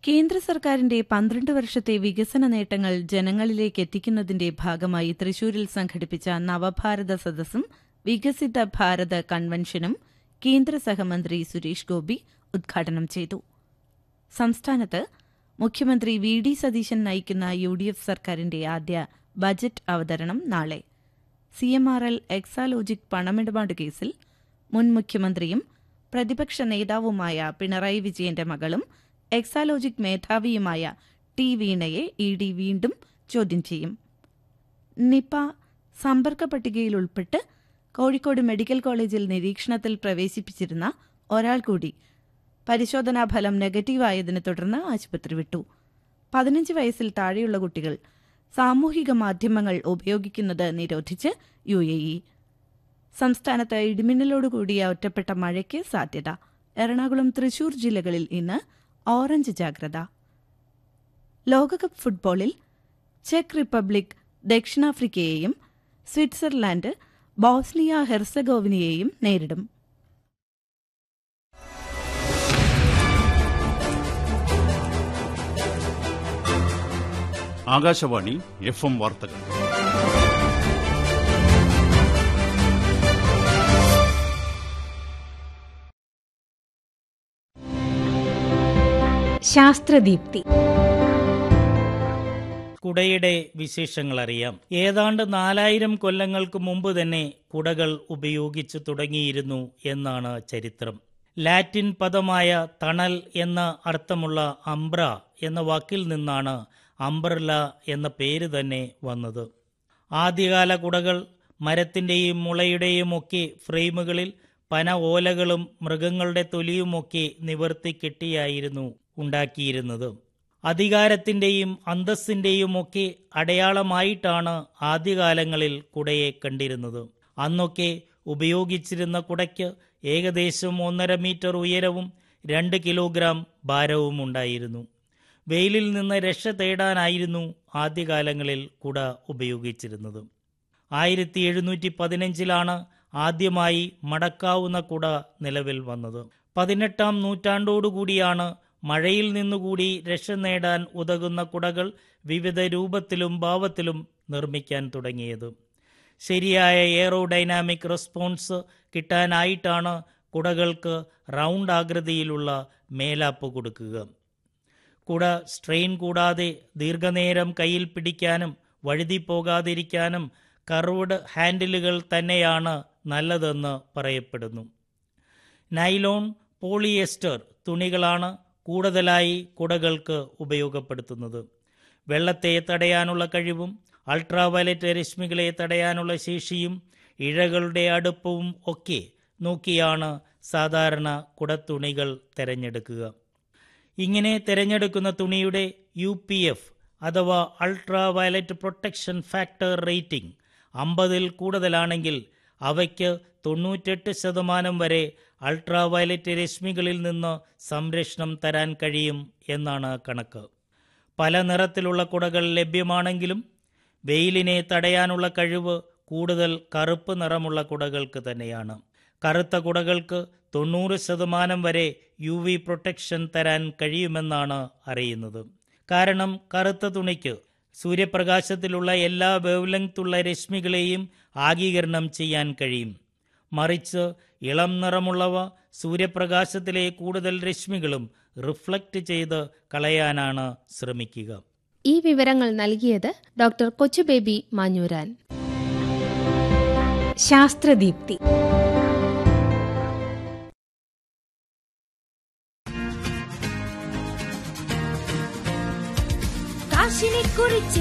കേന്ദ്ര സർക്കാരിന്റെ 12 വർഷത്തെ വികസന നേട്ടങ്ങൾ ജനങ്ങളിലേക്ക് എത്തിക്കുന്നതിന്റെ ഭാഗമായി തൃശൂരിൽ സംഘടിപ്പിച്ച നവഭാരത സദസ്സും വികസിത ഭാരത കൺവെൻഷനും കേന്ദ്ര സഹമന്ത്രി സുരേഷ് ഗോപി ഉദ്ഘാടനം ചെയ്തു. സംസ്ഥാനത്ത് മുഖ്യമന്ത്രി വി ഡി സതീശൻ നയിക്കുന്ന UDF സർക്കാരിന്റെ ആദ്യ ബജറ്റ് അവതരണം നാളെ. CMRL എക്സാലോജിക് പണമിടപാട് കേസിൽ മുൻ മുഖ്യമന്ത്രിയും പ്രതിപക്ഷ നേതാവുമായ പിണറായി വിജയന്റെ മകളും എക്സാലോജിക് മേധാവിയുമായ ടി വീണയെ ED വീണ്ടും ചോദ്യം ചെയ്യും. നിപ സമ്പർക്ക പട്ടികയിൽ ഉൾപ്പെട്ട് കോഴിക്കോട് മെഡിക്കൽ കോളേജിൽ നിരീക്ഷണത്തിൽ പ്രവേശിപ്പിച്ചിരുന്ന ഒരാൾ കൂടി പരിശോധനാഫലം നെഗറ്റീവായതിനെ തുടർന്ന് ആശുപത്രി വിട്ടു. 15 വയസ്സിൽ താഴെയുള്ള കുട്ടികൾ സാമൂഹിക മാധ്യമങ്ങൾ ഉപയോഗിക്കുന്നത് നിരോധിച്ച് UAE. സംസ്ഥാനത്ത് ഇടിമിന്നലോടുകൂടിയ ഒറ്റപ്പെട്ട മഴയ്ക്ക് സാധ്യത. എറണാകുളം, തൃശൂർ ജില്ലകളിൽ ഇന്ന് ഓറഞ്ച് ജാഗ്രത. ലോകകപ്പ് ഫുട്ബോളിൽ ചെക്ക് റിപ്പബ്ലിക് ദക്ഷിണാഫ്രിക്കയെയും സ്വിറ്റ്സർലാൻഡ് ബോസ്നിയ ഹെർസഗോവിനയെയും നേരിടും. ആകാശവാണി FM വാർത്തകൾ. ശാസ്ത്രദീപ്തി. കുടയുടെ വിശേഷങ്ങൾ അറിയാം. ഏതാണ്ട് 4000 കൊല്ലങ്ങൾക്ക് മുമ്പ് തന്നെ കുടകൾ ഉപയോഗിച്ചു തുടങ്ങിയിരുന്നു എന്നാണ് ചരിത്രം. ലാറ്റിൻ പദമായ തണൽ എന്ന അർത്ഥമുള്ള അംബ്ര എന്ന വാക്കിൽ നിന്നാണ് അംബ്രല എന്ന പേര് തന്നെ വന്നത്. ആദ്യകാല കുടകൾ മരത്തിൻ്റെയും മുളയുടെയും ഒക്കെ ഫ്രെയിമുകളിൽ പന ഓലകളും മൃഗങ്ങളുടെ തൊലിയുമൊക്കെ നിവർത്തി കെട്ടിയായിരുന്നു ഉണ്ടാക്കിയിരുന്നത്. അധികാരത്തിൻ്റെയും അന്തസ്സിൻ്റെയും ഒക്കെ അടയാളമായിട്ടാണ് ആദ്യകാലങ്ങളിൽ കുടയെ കണ്ടിരുന്നത്. അന്നൊക്കെ ഉപയോഗിച്ചിരുന്ന കുടയ്ക്ക് ഏകദേശം 1.5 മീറ്റർ ഉയരവും 2 കിലോഗ്രാം ഭാരവും ഉണ്ടായിരുന്നു. വെയിലിൽ നിന്ന് രക്ഷ തേടാനായിരുന്നു ആദ്യകാലങ്ങളിൽ കുട ഉപയോഗിച്ചിരുന്നത്. 1715 ആദ്യമായി മടക്കാവുന്ന കുട നിലവിൽ വന്നത്. 18-ാം നൂറ്റാണ്ടോടുകൂടിയാണ് മഴയിൽ നിന്നുകൂടി രക്ഷ നേടാൻ ഉതകുന്ന കുടകൾ വിവിധ രൂപത്തിലും ഭാവത്തിലും നിർമ്മിക്കാൻ തുടങ്ങിയത്. ശരിയായ എയറോഡൈനാമിക് റെസ്പോൺസ് കിട്ടാനായിട്ടാണ് കുടകൾക്ക് റൗണ്ട് ആകൃതിയിലുള്ള മേലാപ്പ് കൊടുക്കുക. കുട സ്ട്രെയിൻ കൂടാതെ ദീർഘനേരം കയ്യിൽ പിടിക്കാനും വഴുതിപ്പോകാതിരിക്കാനും കർവ്ഡ് ഹാൻഡിലുകൾ തന്നെയാണ് നല്ലതെന്ന് പറയപ്പെടുന്നു. നൈലോൺ, പോളിയെസ്റ്റർ തുണികളാണ് കൂടുതലായി കുടകൾക്ക് ഉപയോഗപ്പെടുത്തുന്നത്. വെള്ളത്തെ തടയാനുള്ള കഴിവും അൾട്രാവയലറ്റ് രശ്മികളെ തടയാനുള്ള ശേഷിയും ഇഴകളുടെ അടുപ്പവും ഒക്കെ നോക്കിയാണ് സാധാരണ കുടത്തുണികൾ തിരഞ്ഞെടുക്കുക. ഇങ്ങനെ തിരഞ്ഞെടുക്കുന്ന തുണിയുടെ UPF അഥവാ അൾട്രാവയലറ്റ് പ്രൊട്ടക്ഷൻ ഫാക്ടർ റേറ്റിംഗ് 50-ൽ കൂടുതലാണെങ്കിൽ അവയ്ക്ക് 98% വരെ അൾട്രാവയലറ്റ് രശ്മികളിൽ നിന്ന് സംരക്ഷണം തരാൻ കഴിയും എന്നാണ് കണക്ക്. പല നിറത്തിലുള്ള കുടകൾ ലഭ്യമാണെങ്കിലും വെയിലിനെ തടയാനുള്ള കഴിവ് കൂടുതൽ കറുപ്പ് നിറമുള്ള കുടകൾക്ക് തന്നെയാണ്. കറുത്ത കുടകൾക്ക് 90% വരെ UV പ്രൊട്ടക്ഷൻ തരാൻ കഴിയുമെന്നാണ് അറിയുന്നത്. കാരണം കറുത്ത തുണിക്ക് സൂര്യപ്രകാശത്തിലുള്ള എല്ലാ വേവ്ലെങ്ത്തുള്ള രശ്മികളെയും ആഗികരണം ചെയ്യാൻ കഴിയും. മറിച്ച് ഇളം നിറമുള്ളവ സൂര്യപ്രകാശത്തിലെ കൂടുതൽ രശ്മികളും റിഫ്ലക്റ്റ് ചെയ്ത് കളയാനാണ് ശ്രമിക്കുക. ഈ വിവരങ്ങൾ നൽകിയത് ഡോക്ടർ കൊച്ചുബേബി മാഞ്ഞൂരാൻ. ശാസ്ത്രദീപ്തി. കാശിനെക്കുറിച്ച്